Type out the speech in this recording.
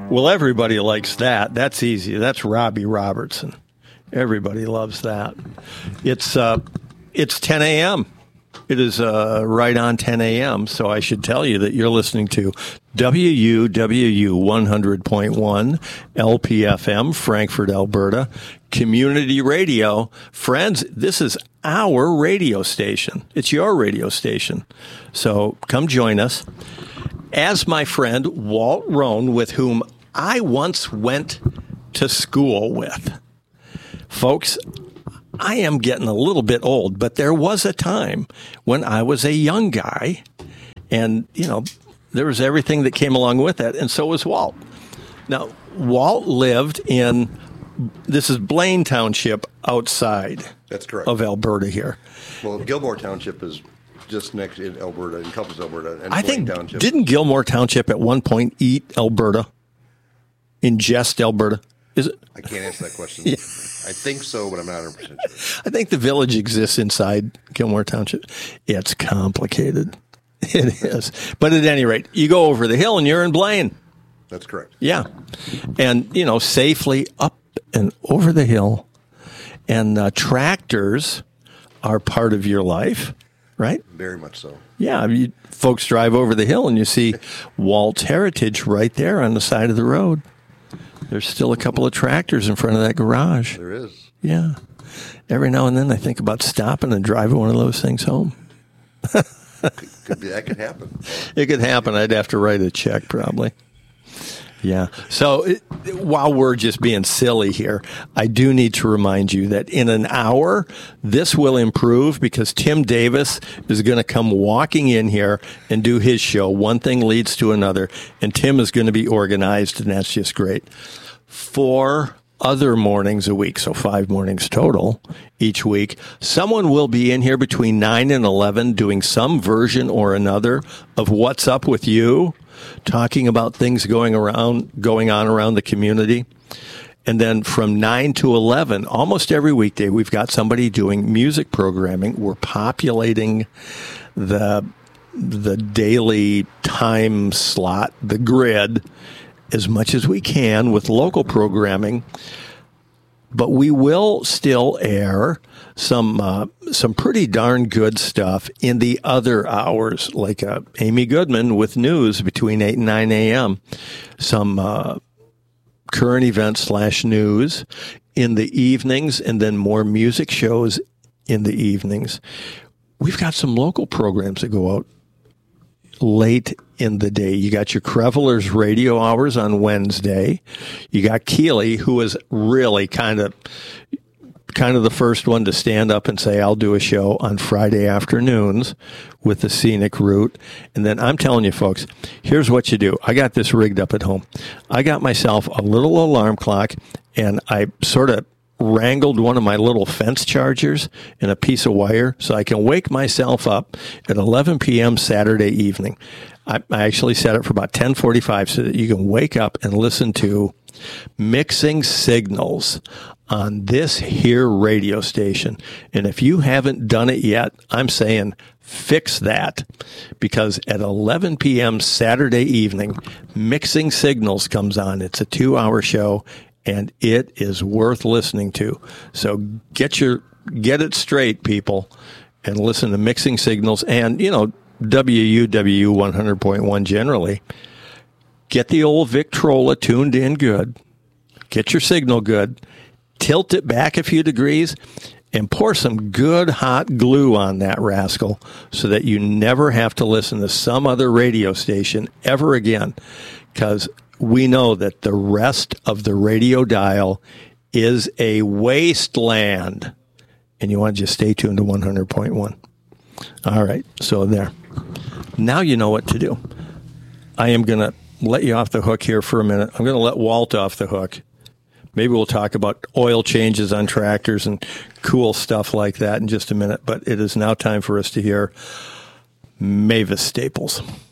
Well, everybody likes that. That's easy. That's Robbie Robertson. Everybody loves that. It's 10 a.m. It is right on 10 a.m., so I should tell you that you're listening to WUWU 100.1 LPFM, Frankfurt, Alberta, Community Radio. Friends, this is our radio station. It's your radio station. So come join us. As my friend Walt Roan, with whom I once went to school with. Folks, I am getting a little bit old, but there was a time when I was a young guy, and, you know, there was everything that came along with it, and so was Walt. Now, Walt lived in, this is Blaine Township outside. That's correct. Of Alberta here. Well, Gilmore Township is just next in Alberta, encompasses Alberta. And I Blaine think, Township. Didn't Gilmore Township at one point eat Alberta? Ingest Alberta? Is it? I can't answer that question. Yeah. I think so, but I'm not 100% sure. I think the village exists inside Gilmore Township. It's complicated. It is. But at any rate, you go over the hill and you're in Blaine. That's correct. Yeah. And, you know, safely up and over the hill. And tractors are part of your life, right? Very much so. Yeah. Folks drive over the hill and you see Walt's Heritage right there on the side of the road. There's still a couple of tractors in front of that garage. There is. Yeah. Every now and then I think about stopping and driving one of those things home. Could be, that could happen. It could happen. I'd have to write a check probably. Yeah. So while we're just being silly here, I do need to remind you that in an hour, this will improve because Tim Davis is going to come walking in here and do his show. One thing leads to another, and Tim is going to be organized, and that's just great. 4 other mornings a week, so 5 mornings total each week, someone will be in here between 9 and 11 doing some version or another of What's Up With You, talking about things going on around the community. And then from 9 to 11, almost every weekday, we've got somebody doing music programming. We're populating the daily time slot, the grid, as much as we can with local programming. But we will still air some pretty darn good stuff in the other hours, like Amy Goodman with news between 8 and 9 a.m., some current events / news in the evenings, and then more music shows in the evenings. We've got some local programs that go out late in the day. You got your Crevelers radio hours on Wednesday. You got Keeley, who is really kind of the first one to stand up and say, I'll do a show on Friday afternoons with the Scenic Route. And then I'm telling you, folks, here's what you do. I got this rigged up at home. I got myself a little alarm clock, and I sort of wrangled one of my little fence chargers in a piece of wire so I can wake myself up at 11 p.m. Saturday evening. I actually set it for about 10:45 so that you can wake up and listen to Mixing Signals on this here radio station. And if you haven't done it yet, I'm saying fix that, because at 11 p.m. Saturday evening, Mixing Signals comes on. It's a 2-hour show, and it is worth listening to. So get it straight, people, and listen to Mixing Signals and, you know, WUWU 100.1 generally. Get the old Victrola tuned in good. Get your signal good. Tilt it back a few degrees and pour some good hot glue on that rascal so that you never have to listen to some other radio station ever again, because we know that the rest of the radio dial is a wasteland, and you want to just stay tuned to 100.1. All right, so there. Now you know what to do. I am going to let you off the hook here for a minute. I'm going to let Walt off the hook. Maybe we'll talk about oil changes on tractors and cool stuff like that in just a minute, but it is now time for us to hear Mavis Staples.